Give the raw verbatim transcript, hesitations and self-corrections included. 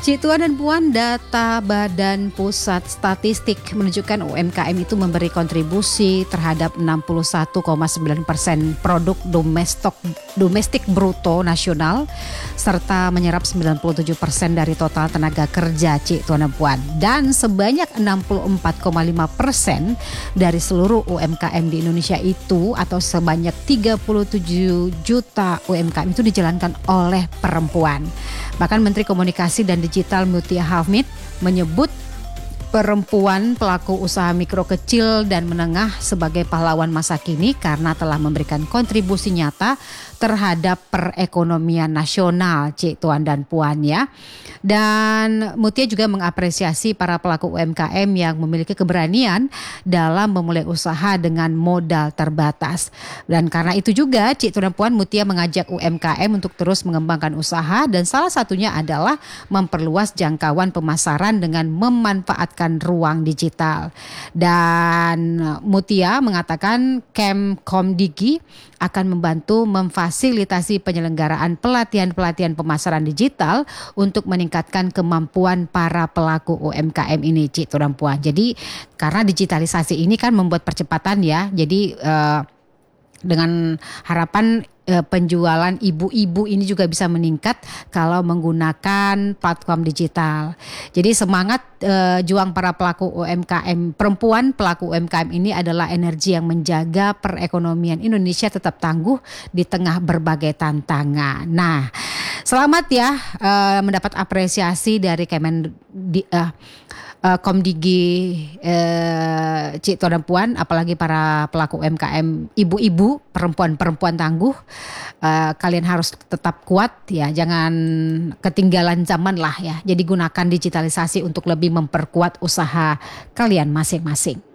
Cik Tuan dan Puan, data Badan Pusat Statistik menunjukkan U M K M itu memberi kontribusi terhadap enam puluh satu koma sembilan persen produk domestik domestik bruto nasional serta menyerap sembilan puluh tujuh persen dari total tenaga kerja, Cik Tuan dan Puan. Dan sebanyak enam puluh empat koma lima persen dari seluruh U M K M di Indonesia itu atau sebanyak tiga puluh tujuh juta U M K M itu dijalankan oleh perempuan. Bahkan Menteri Komunikasi dan Digital Mutia Hafid menyebut perempuan pelaku usaha mikro kecil dan menengah sebagai pahlawan masa kini karena telah memberikan kontribusi nyata terhadap perekonomian nasional, Cik Tuan dan Puan ya. Dan Mutia juga mengapresiasi para pelaku U M K M yang memiliki keberanian dalam memulai usaha dengan modal terbatas. Dan karena itu juga Cik Tuan dan Puan, Mutia mengajak U M K M untuk terus mengembangkan usaha dan salah satunya adalah memperluas jangkauan pemasaran dengan memanfaatkan ruang digital. Dan Mutia mengatakan Kemkomdigi akan membantu memfasilitasi penyelenggaraan pelatihan-pelatihan pemasaran digital untuk meningkatkan kemampuan para pelaku U M K M ini, Cik Tuan dan Puan. Jadi karena digitalisasi ini kan membuat percepatan ya. Jadi uh, dengan harapan uh, penjualan ibu-ibu ini juga bisa meningkat kalau menggunakan platform digital. Jadi semangat uh, juang para pelaku U M K M perempuan pelaku U M K M ini adalah energi yang menjaga perekonomian Indonesia tetap tangguh di tengah berbagai tantangan. Nah, selamat ya uh, mendapat apresiasi dari Kemen di, uh, uh, Komdigi uh, Cik Tuan dan Puan, apalagi para pelaku U M K M ibu-ibu, perempuan-perempuan tangguh. Uh, kalian harus tetap kuat ya, jangan ketinggalan zaman lah ya. Jadi gunakan digitalisasi untuk lebih memperkuat usaha kalian masing-masing.